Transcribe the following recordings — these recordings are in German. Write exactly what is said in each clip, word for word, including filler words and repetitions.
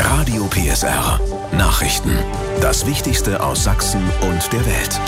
Radio P S R. Nachrichten. Das Wichtigste aus Sachsen und der Welt.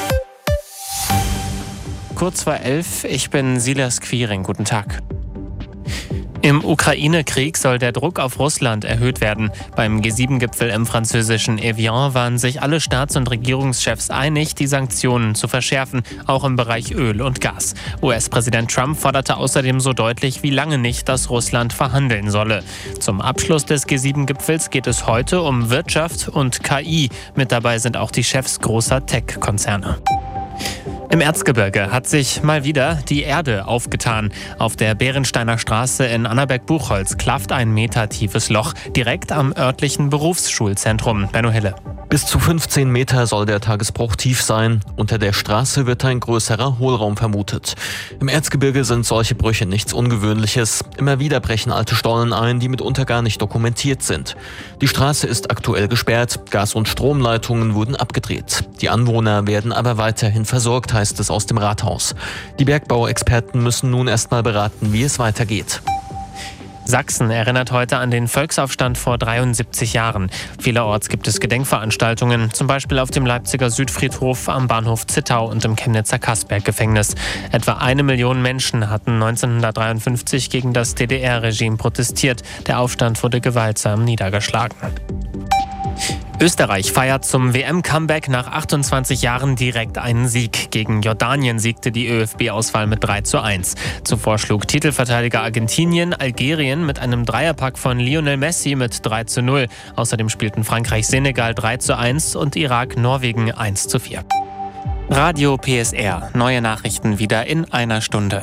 Kurz vor elf, ich bin Silas Quiring. Guten Tag. Im Ukraine-Krieg soll der Druck auf Russland erhöht werden. Beim G sieben Gipfel im französischen Evian waren sich alle Staats- und Regierungschefs einig, die Sanktionen zu verschärfen, auch im Bereich Öl und Gas. U S-Präsident Trump forderte außerdem so deutlich wie lange nicht, dass Russland verhandeln solle. Zum Abschluss des G sieben Gipfels geht es heute um Wirtschaft und K I. Mit dabei sind auch die Chefs großer Tech-Konzerne. Im Erzgebirge hat sich mal wieder die Erde aufgetan. Auf der Bärensteiner Straße in Annaberg-Buchholz klafft ein Meter tiefes Loch direkt am örtlichen Berufsschulzentrum. Benno Hille. Bis zu fünfzehn Meter soll der Tagesbruch tief sein. Unter der Straße wird ein größerer Hohlraum vermutet. Im Erzgebirge sind solche Brüche nichts Ungewöhnliches. Immer wieder brechen alte Stollen ein, die mitunter gar nicht dokumentiert sind. Die Straße ist aktuell gesperrt. Gas- und Stromleitungen wurden abgedreht. Die Anwohner werden aber weiterhin versorgt, heißt es aus dem Rathaus. Die Bergbauexperten müssen nun erstmal beraten, wie es weitergeht. Sachsen erinnert heute an den Volksaufstand vor dreiundsiebzig Jahren. Vielerorts gibt es Gedenkveranstaltungen, zum Beispiel auf dem Leipziger Südfriedhof, am Bahnhof Zittau und im Chemnitzer Kassberg-Gefängnis. Etwa eine Million Menschen hatten neunzehnhundertdreiundfünfzig gegen das D D R-Regime protestiert. Der Aufstand wurde gewaltsam niedergeschlagen. Österreich feiert zum W M-Comeback nach achtundzwanzig Jahren direkt einen Sieg. Gegen Jordanien siegte die ÖFB-Auswahl mit drei zu eins. Zuvor schlug Titelverteidiger Argentinien Algerien mit einem Dreierpack von Lionel Messi mit drei zu null. Außerdem spielten Frankreich Senegal drei zu eins und Irak Norwegen eins zu vier. Radio P S R. Neue Nachrichten wieder in einer Stunde.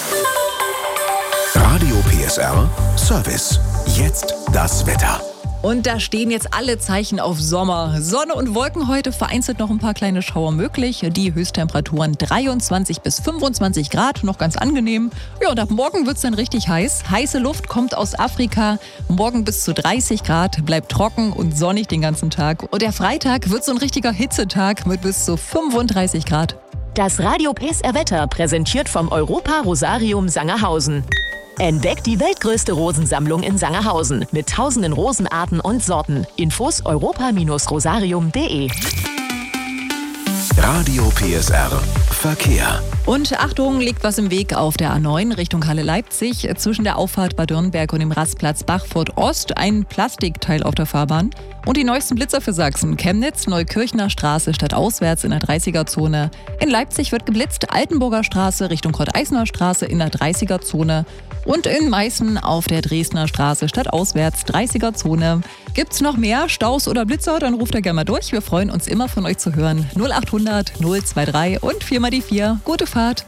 Radio P S R Service. Jetzt das Wetter. Und da stehen jetzt alle Zeichen auf Sommer. Sonne und Wolken heute, vereinzelt noch ein paar kleine Schauer möglich. Die Höchsttemperaturen dreiundzwanzig bis fünfundzwanzig Grad, noch ganz angenehm. Ja, und ab morgen wird es dann richtig heiß. Heiße Luft kommt aus Afrika. Morgen bis zu dreißig Grad, bleibt trocken und sonnig den ganzen Tag. Und der Freitag wird so ein richtiger Hitzetag mit bis zu fünfunddreißig Grad. Das Radio P S R Wetter präsentiert vom Europa Rosarium Sangerhausen. Entdeckt die weltgrößte Rosensammlung in Sangerhausen mit tausenden Rosenarten und Sorten. Infos europa rosarium punkt de. Radio P S R Verkehr. Und Achtung, liegt was im Weg auf der A neun Richtung Halle-Leipzig. Zwischen der Auffahrt Bad Dürnberg und dem Rastplatz Bachfurt Ost ein Plastikteil auf der Fahrbahn. Und die neuesten Blitzer für Sachsen. Chemnitz, Neukirchner Straße stadtauswärts in der dreißiger-Zone. In Leipzig wird geblitzt, Altenburger Straße Richtung Kurt-Eisner Straße in der dreißiger-Zone. Und in Meißen auf der Dresdner Straße stadtauswärts dreißiger-Zone. Gibt's noch mehr Staus oder Blitzer, dann ruft er gerne mal durch. Wir freuen uns immer von euch zu hören. null achthundert null drei drei und vier mal die vier. Gute Fahrt.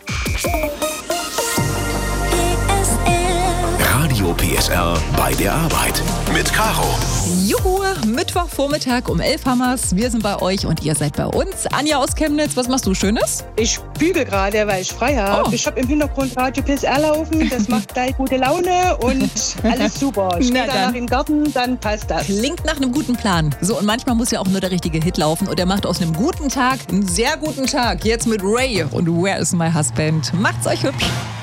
Radio P S R bei der Arbeit mit Caro. Juhu, Mittwochvormittag um elf haben wir's. Wir sind bei euch und ihr seid bei uns. Anja aus Chemnitz, was machst du Schönes? Ich bügel gerade, weil ich frei habe. Oh. Ich habe im Hintergrund Radio P S R laufen. Das macht gleich gute Laune und alles super. Ich gehe danach in den Garten, dann passt das. Klingt nach einem guten Plan. So, und manchmal muss ja auch nur der richtige Hit laufen. Und er macht aus einem guten Tag einen sehr guten Tag. Jetzt mit Ray und Where is my husband? Macht's euch hübsch.